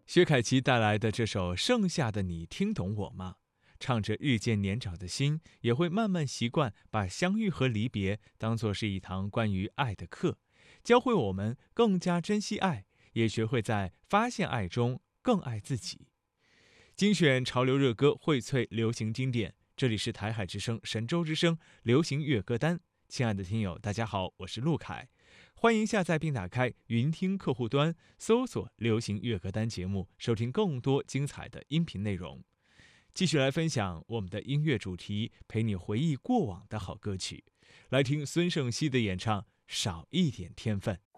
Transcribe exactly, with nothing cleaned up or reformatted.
薛凯琪带来的这首《盛夏的你听懂我吗》，唱着日渐年长的心，也会慢慢习惯把相遇和离别当作是一堂关于爱的课，教会我们更加珍惜爱，也学会在发现爱中更爱自己。精选潮流热歌，荟萃流行经典，这里是台海之声、神州之声流行乐歌单。亲爱的听友，大家好，我是陆凯，欢迎下载并打开云听客户端，搜索流行乐歌单节目，收听更多精彩的音频内容。继续来分享我们的音乐主题，陪你回忆过往的好歌曲。来听孙盛希的演唱《少一点天分》。